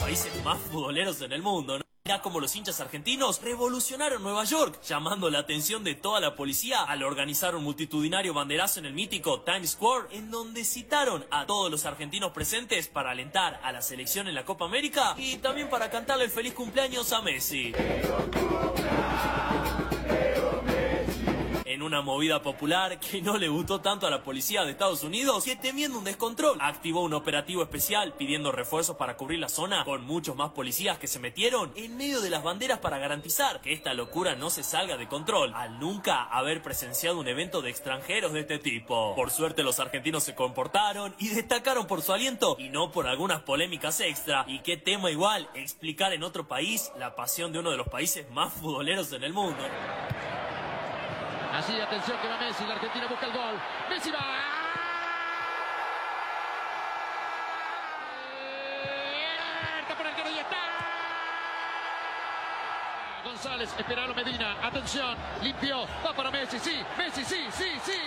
países más futboleros en el mundo, ¿no? Mirá cómo los hinchas argentinos revolucionaron Nueva York, llamando la atención de toda la policía al organizar un multitudinario banderazo en el mítico Times Square, en donde citaron a todos los argentinos presentes para alentar a la selección en la Copa América y también para cantarle el feliz cumpleaños a Messi. En una movida popular que no le gustó tanto a la policía de Estados Unidos, que temiendo un descontrol, activó un operativo especial pidiendo refuerzos para cubrir la zona, con muchos más policías que se metieron en medio de las banderas para garantizar que esta locura no se salga de control, al nunca haber presenciado un evento de extranjeros de este tipo. Por suerte los argentinos se comportaron y destacaron por su aliento y no por algunas polémicas extra. Y qué tema igual explicar en otro país la pasión de uno de los países más futboleros en el mundo. Así, atención que va Messi, la Argentina busca el gol. Messi va. Está por el arquero y está. González, esperalo Medina, atención, limpió, va para Messi, sí, Messi, sí, sí, sí.